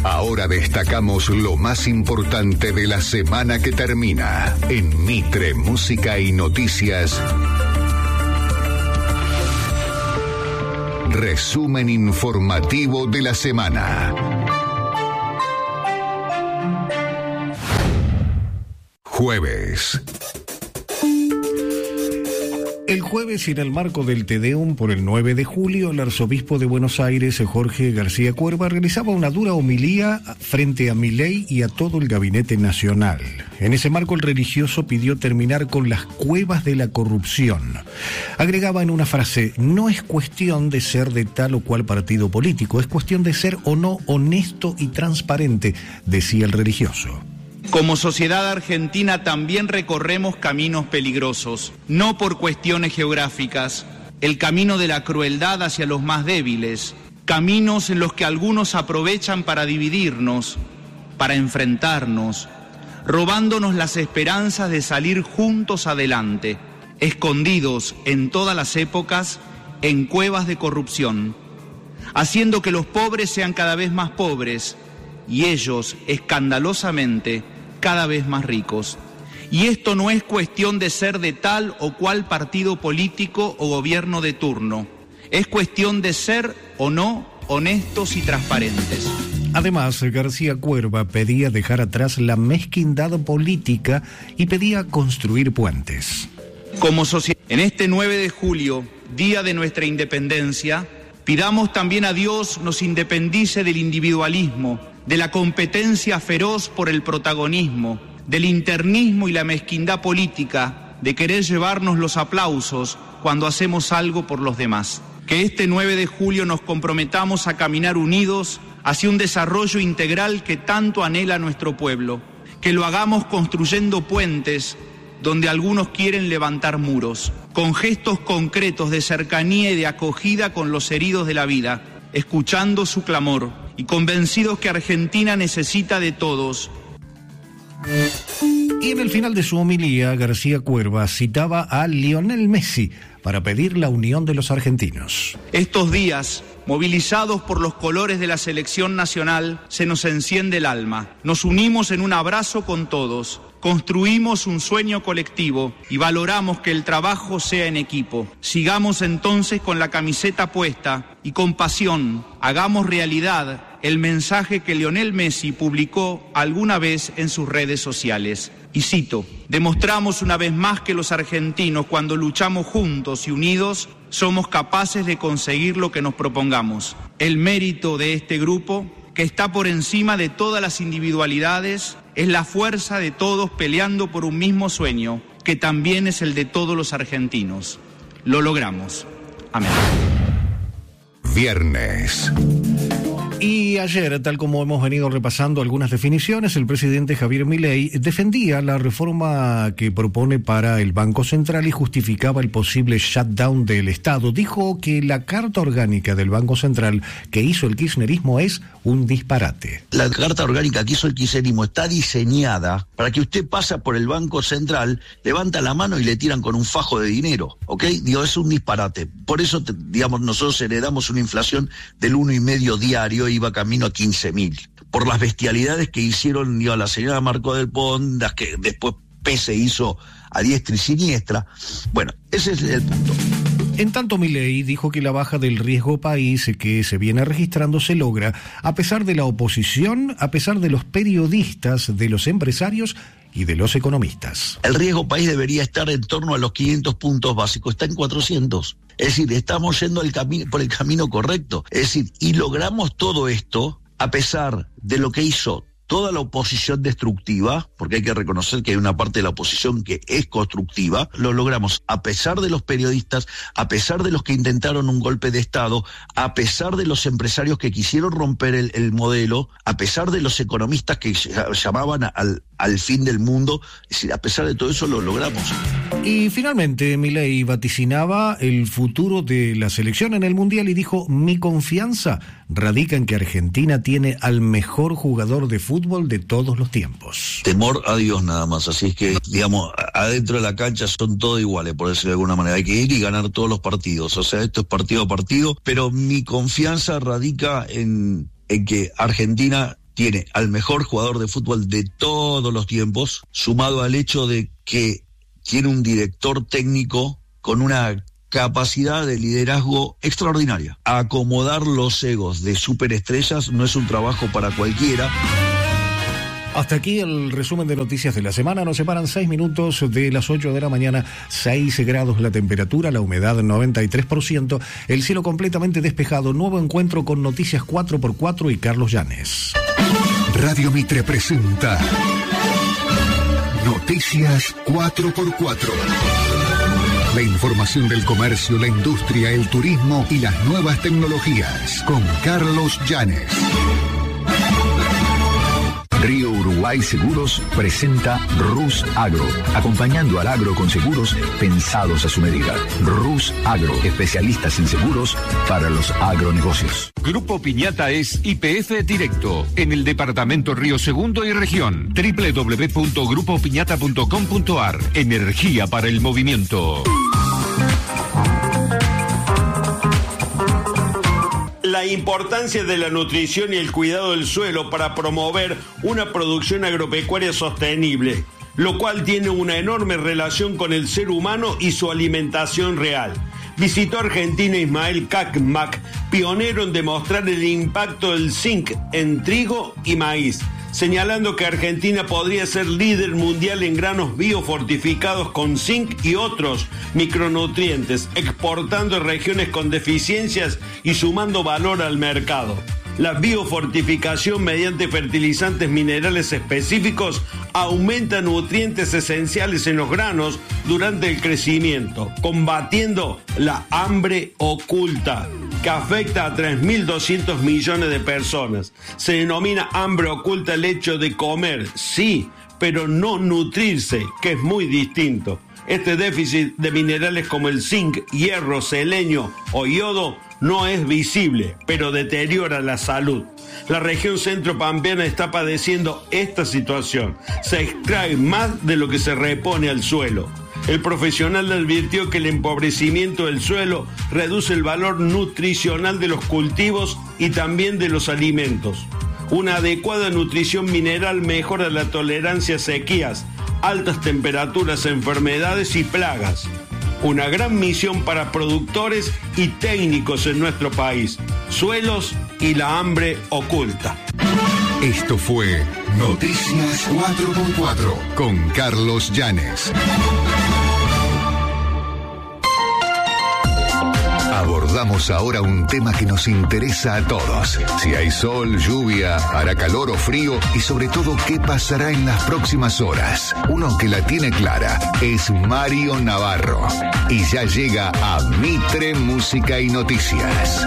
Ahora destacamos lo más importante de la semana que termina en Mitre Música y Noticias. Resumen informativo de la semana. Jueves. El jueves, y en el marco del Te Deum por el 9 de julio, el arzobispo de Buenos Aires, Jorge García Cuerva, realizaba una dura homilía frente a Milei y a todo el gabinete nacional. En ese marco, el religioso pidió terminar con las cuevas de la corrupción. Agregaba en una frase: no es cuestión de ser de tal o cual partido político, es cuestión de ser o no honesto y transparente, decía el religioso. Como sociedad argentina también recorremos caminos peligrosos, no por cuestiones geográficas, el camino de la crueldad hacia los más débiles, caminos en los que algunos aprovechan para dividirnos, para enfrentarnos, robándonos las esperanzas de salir juntos adelante, escondidos en todas las épocas en cuevas de corrupción, haciendo que los pobres sean cada vez más pobres y ellos, escandalosamente, cada vez más ricos. Y esto no es cuestión de ser de tal o cual partido político o gobierno de turno. Es cuestión de ser o no honestos y transparentes. Además, García Cuerva pedía dejar atrás la mezquindad política y pedía construir puentes. Como sociedad, en este 9 de julio, día de nuestra independencia, pidamos también a Dios nos independice del individualismo, de la competencia feroz por el protagonismo, del internismo y la mezquindad política, de querer llevarnos los aplausos cuando hacemos algo por los demás. Que este 9 de julio nos comprometamos a caminar unidos hacia un desarrollo integral que tanto anhela nuestro pueblo. Que lo hagamos construyendo puentes donde algunos quieren levantar muros, con gestos concretos de cercanía y de acogida con los heridos de la vida, escuchando su clamor y convencidos que Argentina necesita de todos. Y en el final de su homilía, García Cuerva citaba a Lionel Messi para pedir la unión de los argentinos. Estos días, movilizados por los colores de la selección nacional, se nos enciende el alma. Nos unimos en un abrazo con todos. Construimos un sueño colectivo y valoramos que el trabajo sea en equipo. Sigamos entonces con la camiseta puesta y con pasión hagamos realidad el mensaje que Lionel Messi publicó alguna vez en sus redes sociales. Y cito: demostramos una vez más que los argentinos, cuando luchamos juntos y unidos, somos capaces de conseguir lo que nos propongamos. El mérito de este grupo, que está por encima de todas las individualidades, es la fuerza de todos peleando por un mismo sueño, que también es el de todos los argentinos. Lo logramos. Amén. Viernes. Y ayer, tal como hemos venido repasando algunas definiciones, el presidente Javier Milei defendía la reforma que propone para el Banco Central y justificaba el posible shutdown del Estado. Dijo que la carta orgánica del Banco Central que hizo el kirchnerismo es un disparate. La carta orgánica que hizo el kirchnerismo está diseñada para que usted pasa por el Banco Central, levanta la mano y le tiran con un fajo de dinero, ¿ok? Digo, es un disparate. Por eso, digamos, nosotros heredamos una inflación del 1,5 diario, iba camino a 15.000. Por las bestialidades que hicieron, digo, la señora Marco del Pont, las que después Pese hizo a diestra y siniestra. Bueno, ese es el punto. En tanto, Milei dijo que la baja del riesgo país que se viene registrando se logra a pesar de la oposición, a pesar de los periodistas, de los empresarios y de los economistas. El riesgo país debería estar en torno a los 500 puntos básicos, está en 400. Es decir, estamos yendo por el camino correcto. Es decir, y logramos todo esto a pesar de lo que hizo toda la oposición destructiva, porque hay que reconocer que hay una parte de la oposición que es constructiva. Lo logramos a pesar de los periodistas, a pesar de los que intentaron un golpe de Estado, a pesar de los empresarios que quisieron romper el modelo, a pesar de los economistas que llamaban al fin del mundo. Es decir, a pesar de todo eso lo logramos. Y finalmente Milei vaticinaba el futuro de la selección en el Mundial y dijo: mi confianza radica en que Argentina tiene al mejor jugador de fútbol de todos los tiempos. Temor a Dios nada más, así es que, digamos, adentro de la cancha son todos iguales, por decirlo de alguna manera. Hay que ir y ganar todos los partidos, o sea, esto es partido a partido, pero mi confianza radica en que Argentina tiene al mejor jugador de fútbol de todos los tiempos, sumado al hecho de que tiene un director técnico con una capacidad de liderazgo extraordinaria. Acomodar los egos de superestrellas no es un trabajo para cualquiera. Hasta aquí el resumen de noticias de la semana. Nos separan 6 minutos de las 8 de la mañana, 6 grados la temperatura, la humedad 93%, el cielo completamente despejado. Nuevo encuentro con Noticias 4x4 y Carlos Llanes. Radio Mitre presenta Noticias 4x4. La información del comercio, la industria, el turismo y las nuevas tecnologías con Carlos Llanes. Río Uruguay Seguros presenta Rus Agro, acompañando al agro con seguros pensados a su medida. Rus Agro, especialistas en seguros para los agronegocios. Grupo Piñata es YPF directo en el departamento Río Segundo y región. www.grupopiñata.com.ar. Energía para el movimiento. La importancia de la nutrición y el cuidado del suelo para promover una producción agropecuaria sostenible, lo cual tiene una enorme relación con el ser humano y su alimentación real. Visitó Argentina Ismael Cacmac, pionero en demostrar el impacto del zinc en trigo y maíz, señalando que Argentina podría ser líder mundial en granos biofortificados con zinc y otros micronutrientes, exportando a regiones con deficiencias y sumando valor al mercado. La biofortificación mediante fertilizantes minerales específicos aumenta nutrientes esenciales en los granos durante el crecimiento, combatiendo la hambre oculta, que afecta a 3.200 millones de personas. Se denomina hambre oculta el hecho de comer, sí, pero no nutrirse, que es muy distinto. Este déficit de minerales como el zinc, hierro, selenio o yodo no es visible, pero deteriora la salud. La región centro-pampeana está padeciendo esta situación. Se extrae más de lo que se repone al suelo. El profesional advirtió que el empobrecimiento del suelo reduce el valor nutricional de los cultivos y también de los alimentos. Una adecuada nutrición mineral mejora la tolerancia a sequías, altas temperaturas, enfermedades y plagas. Una gran misión para productores y técnicos en nuestro país. Suelos y la hambre oculta. Esto fue Noticias 4x4 con Carlos Llanes. Abordamos ahora un tema que nos interesa a todos. Si hay sol, lluvia, hará calor o frío y sobre todo qué pasará en las próximas horas. Uno que la tiene clara es Mario Navarro y ya llega a Mitre Música y Noticias.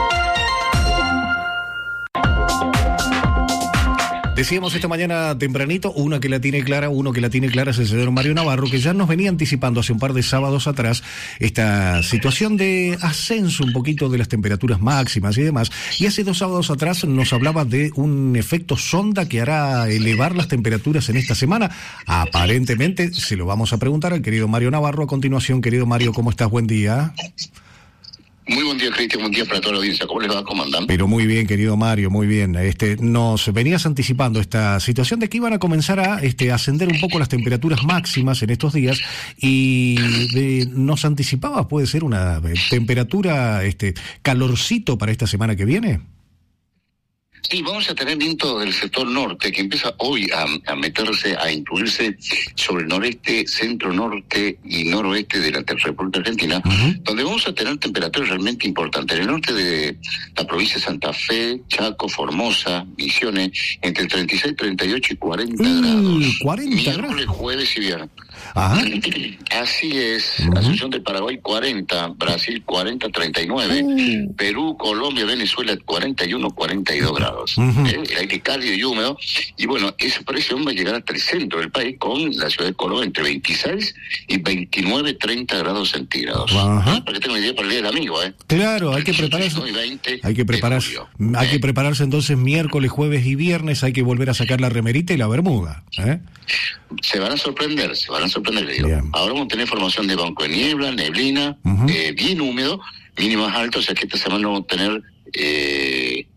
Decíamos esta mañana tempranito, uno que la tiene clara es el señor Mario Navarro, que ya nos venía anticipando hace un par de sábados atrás esta situación de ascenso un poquito de las temperaturas máximas y demás. Y hace 2 sábados atrás nos hablaba de un efecto sonda que hará elevar las temperaturas en esta semana. Aparentemente, se lo vamos a preguntar al querido Mario Navarro a continuación. Querido Mario, ¿cómo estás? Buen día. Muy buen día, Cristian, buen día para toda la audiencia. ¿Cómo les va? ¿Cómo andan? Pero muy bien, querido Mario, muy bien. Nos venías anticipando esta situación de que iban a comenzar a ascender un poco las temperaturas máximas en estos días y nos anticipabas, puede ser una temperatura, calorcito para esta semana que viene. Sí, vamos a tener viento del sector norte que empieza hoy a meterse, a incluirse sobre el noreste, centro norte y noroeste de la República Argentina, donde vamos a tener temperaturas realmente importantes. En el norte de la provincia de Santa Fe, Chaco, Formosa, Misiones, entre 36, 38 y 40 grados. 40 miércoles, grados. jueves y viernes. Ajá. Así es. Asunción del Paraguay 40, Brasil 40, 39, Perú, Colombia, Venezuela 41, 42 grados. El aire cálido y húmedo. Y bueno, esa presión va a llegar hasta el centro del país con la ciudad de Córdoba entre 26 y 29, 30 grados centígrados. Para que tengan una idea para el día del amigo, Claro, hay que prepararse. Hay que prepararse entonces miércoles, jueves y viernes. Hay que volver a sacar la remerita y la bermuda. Se van a sorprender, digo. Bien. Ahora vamos a tener formación de banco de niebla, neblina, bien húmedo, mínimos altos, o sea que esta semana vamos a tener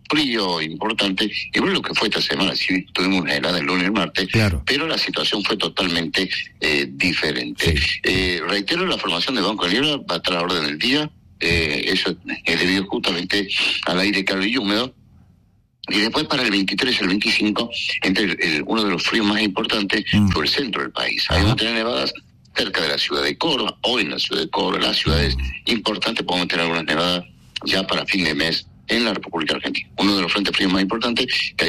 frío importante, y bueno, lo que fue esta semana, sí tuvimos una helada el lunes y el martes, claro, pero la situación fue totalmente diferente. Sí. Reitero, la formación de Banco de Niebla va a estar a la orden del día, eso es debido justamente al aire cálido y húmedo. Y después para el 23 y el 25, entre uno de los fríos más importantes fue el centro del país. Ahí vamos a tener nevadas cerca de la ciudad de Córdoba, o en la ciudad de Córdoba, las ciudades importantes, podemos tener algunas nevadas ya para fin de mes en la República Argentina. Uno de los frentes fríos más importantes, que ahí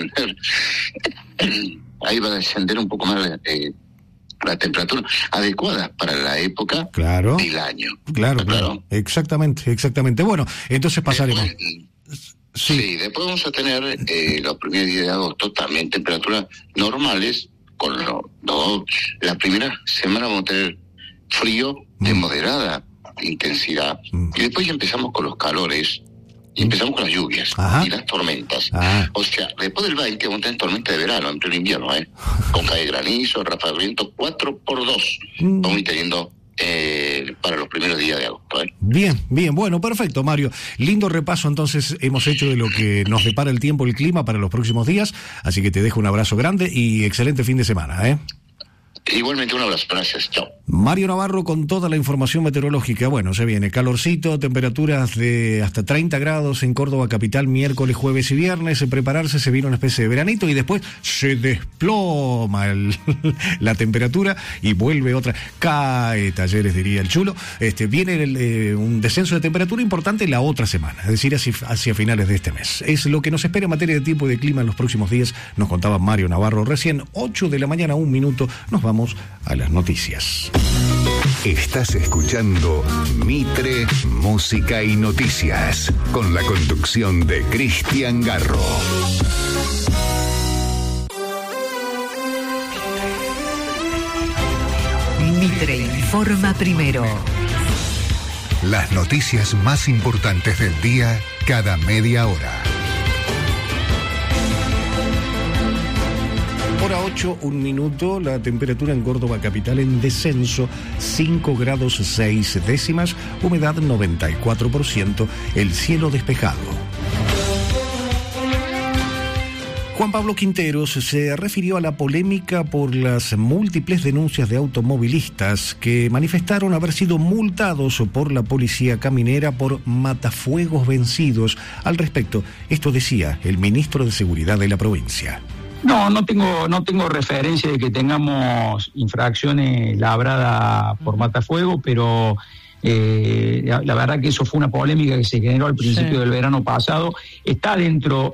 va a descender un poco más la temperatura adecuada para la época del año. Claro. Exactamente. Bueno, entonces pasaremos. Sí, después vamos a tener los primeros días de agosto también temperaturas normales. La primera semana vamos a tener frío de moderada intensidad. Y después ya empezamos con los calores. Y empezamos con las lluvias y las tormentas. O sea, después del 20 vamos a tener tormenta de verano, en pleno invierno, con cae granizo, ráfagas de viento, 4x2. Vamos a ir teniendo para los primeros días de agosto. Bien, bueno, perfecto, Mario. Lindo repaso entonces hemos hecho de lo que nos depara el tiempo, el clima para los próximos días, así que te dejo un abrazo grande y excelente fin de semana, Igualmente, un abrazo, gracias, chao. Mario Navarro con toda la información meteorológica. Bueno, se viene calorcito, temperaturas de hasta 30 grados en Córdoba capital, miércoles, jueves y viernes. Prepararse, se viene una especie de veranito y después se desploma la temperatura y vuelve otra. Cae Talleres, diría el chulo. Viene un descenso de temperatura importante la otra semana, es decir, hacia finales de este mes. Es lo que nos espera en materia de tiempo y de clima en los próximos días. Nos contaba Mario Navarro recién, 8 de la mañana, 1 minuto. Nos vamos a las noticias. Estás escuchando Mitre, Música y Noticias, con la conducción de Cristian Garro. Mitre informa primero. Las noticias más importantes del día cada media hora. Hora 8, 1 minuto, la temperatura en Córdoba capital en descenso, 5 grados 6 décimas, humedad 94%, el cielo despejado. Juan Pablo Quinteros se refirió a la polémica por las múltiples denuncias de automovilistas que manifestaron haber sido multados por la policía caminera por matafuegos vencidos. Al respecto, esto decía el ministro de Seguridad de la provincia. No tengo referencia de que tengamos infracciones labradas por matafuego, pero la verdad que eso fue una polémica que se generó al principio del verano pasado. Está dentro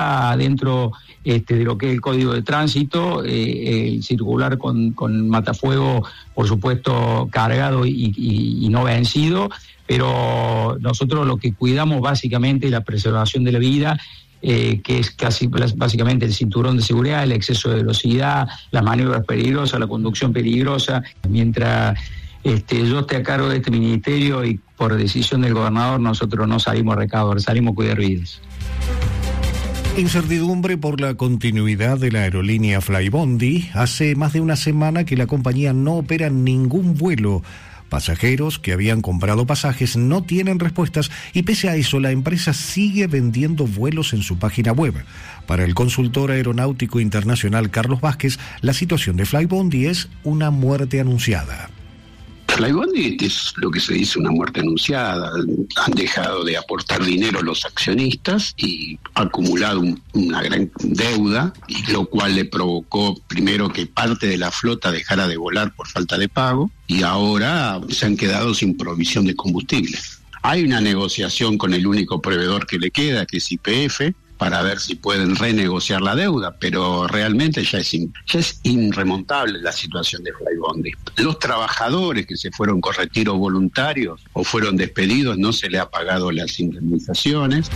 de lo que es el Código de Tránsito, el circular con matafuego, por supuesto, cargado y no vencido, pero nosotros lo que cuidamos básicamente es la preservación de la vida, que es básicamente el cinturón de seguridad, el exceso de velocidad, las maniobras peligrosas, la conducción peligrosa. Mientras yo esté a cargo de este ministerio y por decisión del gobernador, nosotros no salimos a recaudar, salimos a cuidar vidas. Incertidumbre por la continuidad de la aerolínea Flybondi. Hace más de una semana que la compañía no opera ningún vuelo. Pasajeros que habían comprado pasajes no tienen respuestas y pese a eso la empresa sigue vendiendo vuelos en su página web. Para el consultor aeronáutico internacional Carlos Vázquez, la situación de Flybondi es una muerte anunciada. Flybondi es lo que se dice una muerte anunciada. Han dejado de aportar dinero los accionistas y ha acumulado una gran deuda, y lo cual le provocó primero que parte de la flota dejara de volar por falta de pago, y ahora se han quedado sin provisión de combustible. Hay una negociación con el único proveedor que le queda, que es YPF, para ver si pueden renegociar la deuda, pero realmente ya es irremontable la situación de Flybondi. Los trabajadores que se fueron con retiro voluntarios o fueron despedidos, no se les ha pagado las indemnizaciones.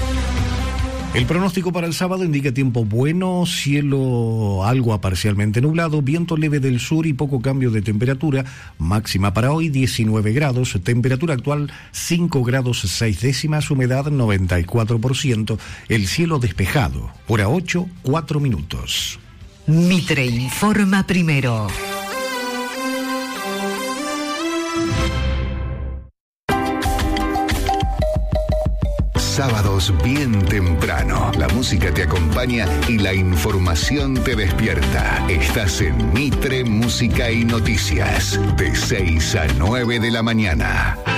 El pronóstico para el sábado indica tiempo bueno, cielo algo a parcialmente nublado, viento leve del sur y poco cambio de temperatura. Máxima para hoy 19 grados, temperatura actual 5 grados 6 décimas, humedad 94%, el cielo despejado. Hora 8, 4 minutos. Mitre informa primero. sábados bien temprano. La música te acompaña y la información te despierta. Estás en Mitre Música y Noticias, de 6 a 9 de la mañana.